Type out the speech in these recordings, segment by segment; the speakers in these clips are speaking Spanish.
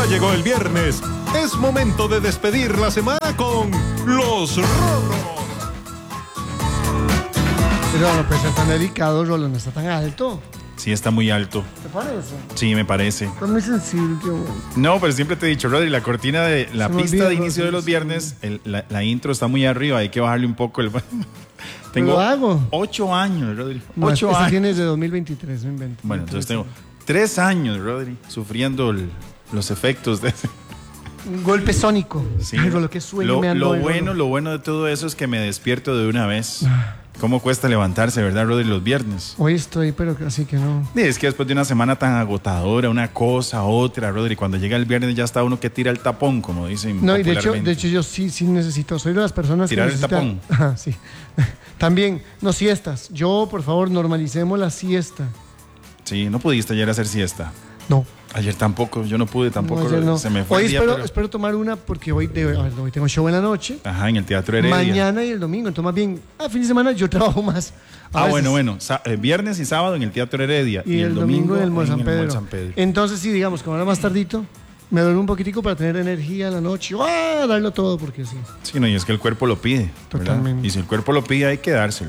Ya llegó el viernes. Es momento de despedir la semana con los Rolos. Pero no puede ser tan delicado, Rolo, no está tan alto. Sí, está muy alto. ¿Te parece? Sí, me parece. Está muy sensible, güey. No, pero siempre te he dicho, Rodri, la cortina de la pista de inicio de los viernes, la intro está muy arriba, hay que bajarle un poco el... Tengo lo hago. 8 años, Rodri. No, 8 ese años. tiene desde 2023, no invento. Bueno, entonces tengo 3 años, Rodri, sufriendo los efectos de ese. Un golpe sónico. Sí. Ay, Rolo, qué sueño me ando. Lo bueno de todo eso es que me despierto de una vez. ¿Cómo cuesta levantarse, verdad, Rodri, los viernes? Hoy estoy, pero así que no. Sí, es que después de una semana tan agotadora, una cosa, otra, Rodri, cuando llega el viernes ya está uno que tira el tapón, como dicen No, y de popularmente. hecho yo sí necesito, soy de las personas ¿Tirar que el necesitan... tapón? Ajá, sí. También, no siestas. Yo, por favor, normalicemos la siesta. Sí, no pudiste ayer hacer siesta. No. Ayer tampoco, yo no pude tampoco, No, ayer no. se me fue Hoy el día, espero tomar una porque hoy tengo show en la noche. Ajá, en el Teatro Heredia. Mañana y el domingo, entonces más bien, a fin de semana yo trabajo más. Bueno, viernes y sábado en el Teatro Heredia. Y el domingo en el Mall San Pedro. San Pedro. Entonces sí, digamos, como ahora más tardito, me duermo un poquitico para tener energía en la noche. Darlo todo porque sí. Sí, no, y es que el cuerpo lo pide. Totalmente. ¿Verdad? Y si el cuerpo lo pide, hay que dárselo.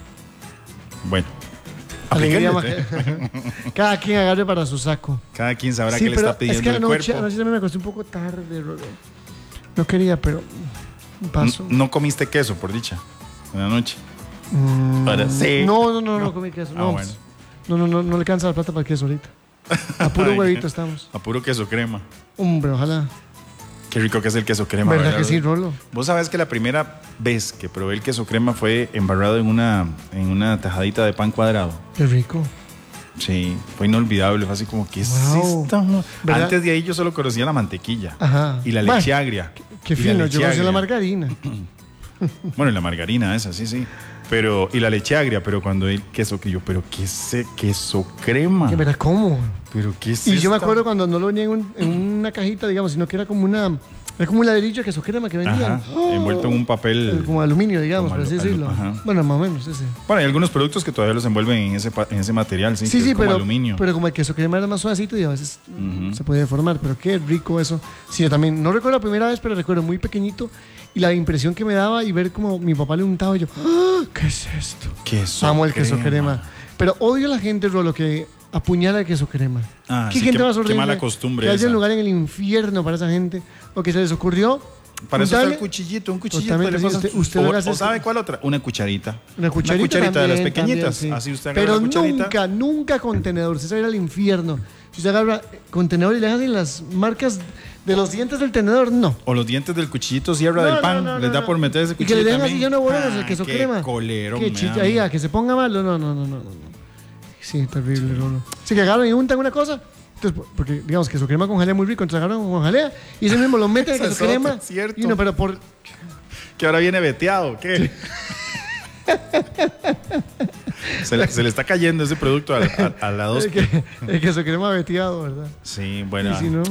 Bueno. Alegría aplíquenle. Cada quien agarre para su saco. Cada quien sabrá Sí, qué le pero está pidiendo es que el anoche cuerpo. también me acosté un poco tarde, Rolo. No quería, pero paso. No comiste queso, por dicha, en la noche. Ahora sí. No comí queso. Bueno. No le cansa la plata para el queso ahorita. A puro huevito estamos. A puro queso crema. Hombre, ojalá. Qué rico que es el queso crema. ¿Verdad que sí, Rolo? Vos sabés que la primera vez que probé el queso crema fue embarrado en una tajadita de pan cuadrado. Qué rico. Sí, fue inolvidable. Fue así como, ¿qué es esto? Antes de ahí yo solo conocía la mantequilla. Ajá. Y la leche agria. Qué fino, yo conocía la margarina. Bueno, y la margarina esa, sí. Pero, y la leche agria, pero cuando el queso que yo, pero ¿qué es queso crema? ¿Qué verdad? ¿Cómo? Pero ¿qué es Y yo me acuerdo cuando no lo venía en una cajita, digamos, sino que era como un ladrillo de queso crema que vendían. Ajá, envuelto en un papel. Como aluminio, digamos, como por así decirlo. ajá. Bueno, más o menos ese. Bueno, hay algunos productos que todavía los envuelven en ese material, sí, que es como aluminio. Pero como el queso crema era más suavecito y a veces se puede deformar. Pero qué rico eso. Sí, yo también, no recuerdo la primera vez, pero recuerdo muy pequeñito y la impresión que me daba y ver como mi papá le untaba y yo, ¿qué es esto? Queso Amo el queso crema. Pero odio a la gente, Rolo, que apuñala el queso crema. Sí, gente más horrible. Qué mala costumbre que haya esa. un lugar en el infierno para esa gente. O que se les ocurrió. Para eso está el cuchillito, un cuchillito. Usted o ¿sabe cuál otra? Una cucharita. Una cucharita también, de las también, pequeñitas. sí. Así usted agarra Pero la cucharita. nunca contenedor. Usted se va a ir al infierno. Si usted agarra contenedor y le hacen las marcas de los dientes del tenedor, no. O los dientes del cuchillito sierra del pan. Les da por meter ese cuchillo. Y que le den también. así lleno de bolones el queso crema. Colero, que ahí, a que se ponga malo. No. Sí, terrible, Rolo. Sí, que agarran y untan una cosa. Entonces, porque digamos queso crema con jalea muy rico, entonces agarran con jalea y ese mismo lo meten en queso crema. Cierto. Y uno, pero por. Que ahora viene veteado, ¿qué? se le está cayendo ese producto a la dos. El queso crema veteado, ¿verdad? Sí, bueno. Y si no.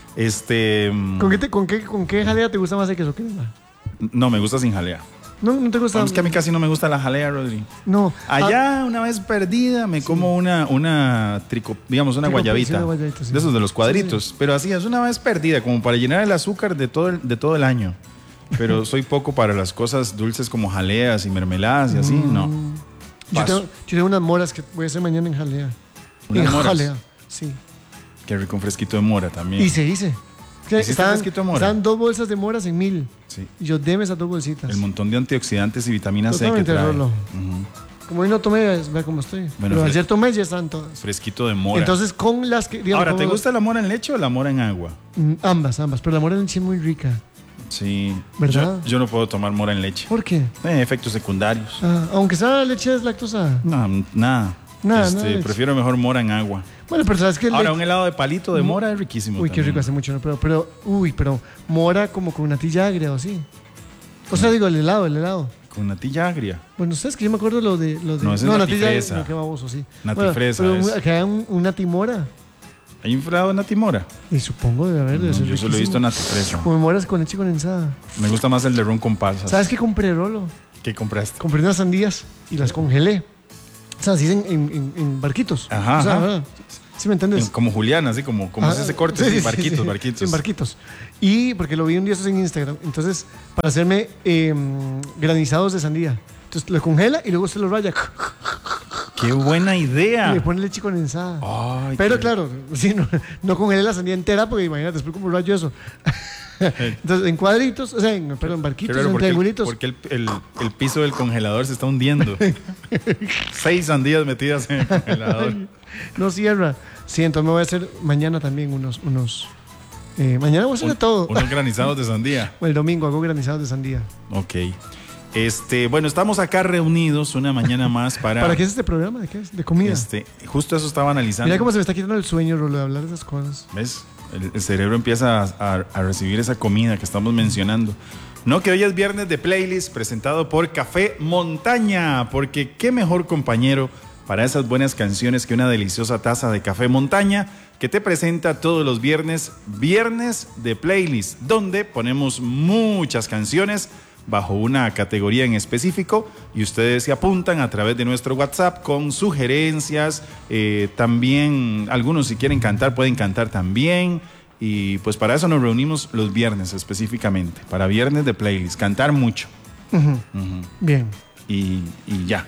¿Con qué jalea te gusta más el queso crema? No, me gusta sin jalea. No te gusta. Es que a mí casi no me gusta la jalea, Rodri. No. Allá, una vez perdida, me como una guayabita. Sí. De esos de los cuadritos. Sí. Pero así, es una vez perdida, como para llenar el azúcar de todo el año. Pero soy poco para las cosas dulces como jaleas y mermeladas y así, no. Yo tengo unas moras que voy a hacer mañana en jalea. ¿Unas moras? Jalea, sí. Qué rico, un fresquito de mora también. Hice. Estaban 2 bolsas de moras en 1000. Sí. Y yo deme esas 2 bolsitas. El montón de antioxidantes y vitamina C Totalmente, que trae. Como hoy no tomé, vea cómo estoy. Bueno, pero ayer tomé ya están todas. Fresquito de mora. Entonces con las que... Digamos, ahora, ¿te gusta la mora en leche o la mora en agua? Ambas. Pero la mora en leche es muy rica. Sí. ¿Verdad? Yo no puedo tomar mora en leche. ¿Por qué? Efectos secundarios. Aunque sea leche deslactosada. No, nada. Prefiero mejor mora en agua. Bueno, pero sabes que... Ahora, un helado de palito de mora es riquísimo. Uy, también. qué rico, hace mucho, ¿no? Pero mora como con natilla agria o así. O sea, digo, el helado. Con natilla agria. Bueno, ¿sabes que yo me acuerdo lo de... No, ese es natifresa. No, qué baboso, sí. Natifresa pero que haya un natimora. ¿Hay un frado de natimora? Y supongo debe haber. Yo solo he visto natifresa. Como moras con leche condensada. Me gusta más el de ron con pasas. ¿Sabes qué compré, Rolo? ¿Qué compraste? Compré unas sandías y las congelé. O sea, así en barquitos. Ajá. O sea, ¿Sí me entiendes? Como Julián, así como es ese corte, sí, barquitos. Sí, en barquitos. Y porque lo vi un día eso en Instagram. Entonces, para hacerme granizados de sandía. Entonces lo congela y luego se lo raya. ¡Qué buena idea! Y le pone leche condensada. Ay, pero claro, sí, no congelé la sandía entera porque imagínate, después como rayo eso. Entonces, en cuadritos, o sea, en barquitos, en triangulitos. Porque el piso del congelador se está hundiendo. 6 sandías metidas en el congelador. No cierra. Sí, entonces me voy a hacer mañana también unos mañana voy a hacer de todo. Unos granizados de sandía. O el domingo hago granizados de sandía. Ok. Bueno, estamos acá reunidos una mañana más para... ¿Para qué es este programa? ¿De qué es? ¿De comida? Justo eso estaba analizando. Mira cómo se me está quitando el sueño, Rolo, de hablar de esas cosas. ¿Ves? El cerebro empieza a recibir esa comida que estamos mencionando. No, que hoy es viernes de playlist presentado por Café Montaña, porque qué mejor compañero para esas buenas canciones que una deliciosa taza de Café Montaña que te presenta todos los viernes de playlist, donde ponemos muchas canciones bajo una categoría en específico y ustedes se apuntan a través de nuestro WhatsApp con sugerencias, también algunos si quieren cantar pueden cantar también y pues para eso nos reunimos los viernes específicamente, para viernes de playlist, cantar mucho. Bien. Y ya.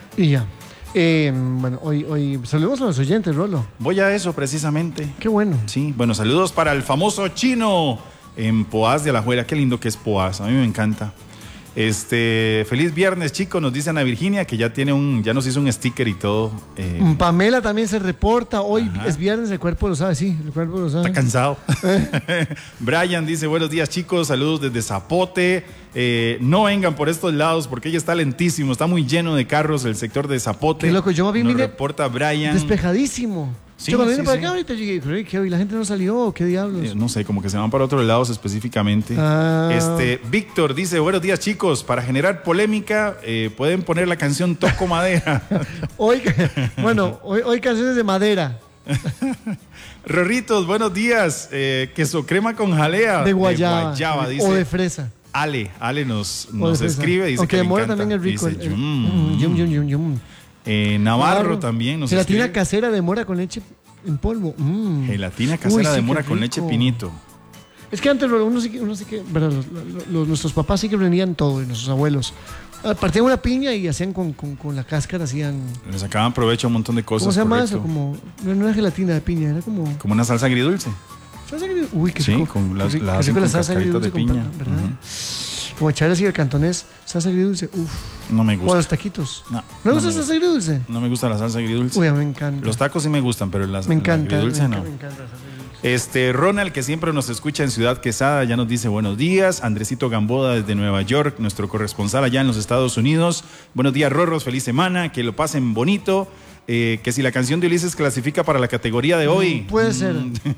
Bueno, hoy saludemos a los oyentes, Rolo. Voy a eso precisamente. Qué bueno. Sí, bueno, saludos para el famoso Chino en Poás de Alajuela. Qué lindo que es Poás, a mí me encanta. Feliz viernes, chicos, nos dice Ana Virginia que ya nos hizo un sticker y todo. Pamela también se reporta, hoy es viernes, el cuerpo lo sabe, sí, el cuerpo lo sabe. Está cansado. Brian dice, buenos días, chicos, saludos desde Zapote. No vengan por estos lados porque ella está lentísimo, está muy lleno de carros el sector de Zapote. Qué loco, yo nos reporta Brian. Despejadísimo. Sí, yo cuando vine para acá ahorita llegué, ¿qué hoy? ¿La gente no salió? ¿Qué diablos? No sé, como que se van para otros lados específicamente. Víctor dice, buenos días, chicos. Para generar polémica, pueden poner la canción Toco Madera. hoy canciones de madera. Rorritos, buenos días. Queso crema con jalea. De guayaba dice. O de fresa. Ale nos escribe, dice aunque que de mora también es rico. Dice, yum. Navarro también nos gelatina escribe. Casera de mora con leche en polvo. Gelatina casera de mora con leche pinito. Es que antes uno sí que ¿verdad? Nuestros papás sí que prendían todo, y nuestros abuelos. Partían una piña y hacían con la cáscara, hacían... Le sacaban provecho a un montón de cosas. ¿Cómo se llama correcto. eso? No era gelatina de piña, era como... Como una salsa agridulce. ¿Salsa agridulce? Uy, qué sí, rico. con la salsa agridulce de piña. ¿verdad? Como echarle así el cantonés, salsa agridulce. Uf. No me gusta. O los taquitos. No me gusta la salsa agridulce. No me gusta la salsa agridulce. Uy, a mí me encanta. Los tacos sí me gustan, pero la agridulce no. Me encanta la salsa agridulce. Ronald, que siempre nos escucha en Ciudad Quesada, ya nos dice buenos días. Andresito Gamboa desde Nueva York, nuestro corresponsal allá en los Estados Unidos. Buenos días, Rorros, feliz semana, que lo pasen bonito. Que si la canción de Ulises clasifica para la categoría de hoy. Puede ser.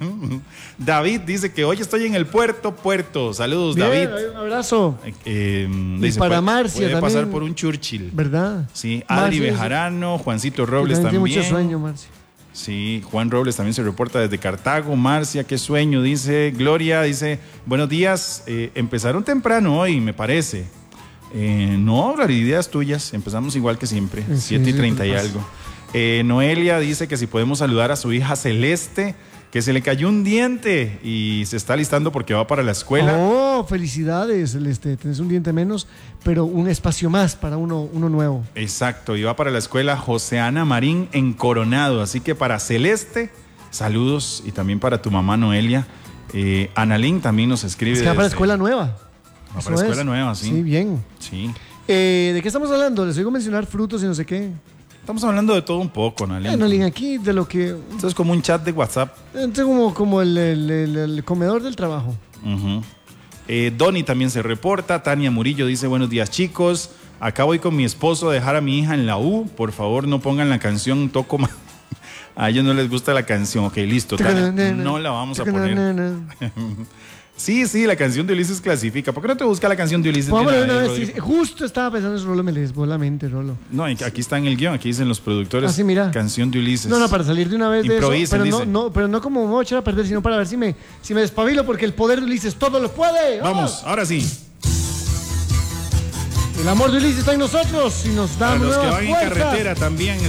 David dice que hoy estoy en el puerto. Saludos, bien, David. Un abrazo. Dice, para Marcia puede también. pasar por un Churchill. ¿Verdad? Sí, Adri Bejarano, Juancito Robles también. Tiene mucho sueño, Marcia. Sí, Juan Robles también se reporta desde Cartago. Marcia, qué sueño, dice. Gloria dice, buenos días. Empezaron temprano hoy, me parece. No, las ideas tuyas. Empezamos igual que siempre, 7:30 y algo. Noelia dice que si podemos saludar a su hija Celeste, que se le cayó un diente y se está listando porque va para la escuela. Oh, felicidades, Celeste. Tenés un diente menos, pero un espacio más para uno nuevo. Exacto, y va para la escuela José Ana Marín en Coronado. Así que para Celeste, saludos, y también para tu mamá Noelia. Analín también nos escribe. Es que va para la escuela nueva. Va para la escuela nueva, sí. Sí, bien. Sí. ¿De qué estamos hablando? Les oigo mencionar frutos y no sé qué. Estamos hablando de todo un poco, Analín. Analín, aquí de lo que... Esto es como un chat de WhatsApp. Esto es como el comedor del trabajo. Donny también se reporta. Tania Murillo dice, buenos días, chicos. Acá voy con mi esposo a dejar a mi hija en la U. Por favor, no pongan la canción Toco Madera. A ellos no les gusta la canción. Ok, listo, Tania. No la vamos a poner. Sí, la canción de Ulises clasifica. ¿Por qué no te busca la canción de Ulises? Justo estaba pensando en eso, Rolo, me les voló la mente, Rolo. No, aquí está en el guión, aquí dicen los productores. Sí, mira. Canción de Ulises. No, para salir de una vez improvisen, de eso. Pero no como me voy a echar a perder, sino para ver si me despabilo, porque el poder de Ulises todo lo puede. Vamos, ahora sí. El amor de Ulises está en nosotros y nos da nuevas fuerzas. Para los que van fuerzas. en carretera también